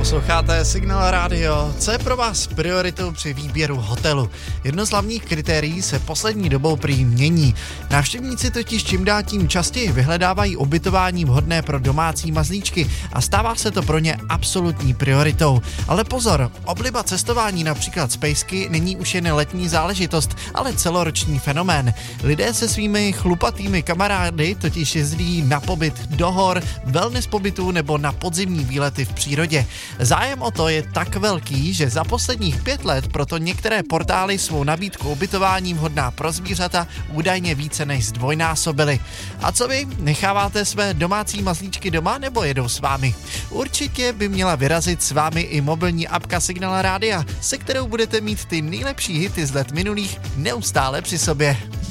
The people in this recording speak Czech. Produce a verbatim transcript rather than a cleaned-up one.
Posloucháte Signál Radio. Co je pro vás prioritou při výběru hotelu? Jedno z hlavních kritérií se poslední dobou prý mění. Návštěvníci totiž čím dál tím častěji vyhledávají ubytování vhodné pro domácí mazlíčky a stává se to pro ně absolutní prioritou. Ale pozor, obliba cestování například z pejsky není už jen letní záležitost, ale celoroční fenomén. Lidé se svými chlupatými kamarády totiž jezdí na pobyt do hor, wellness pobytů nebo na podzimní výlety v přírodě. Zájem o to je tak velký, že za posledních pět let proto některé portály svou nabídku ubytování vhodná pro zvířata údajně více než zdvojnásobily. A co vy? Necháváte své domácí mazlíčky doma nebo jedou s vámi? Určitě by měla vyrazit s vámi i mobilní apka Signál Rádia, se kterou budete mít ty nejlepší hity z let minulých neustále při sobě.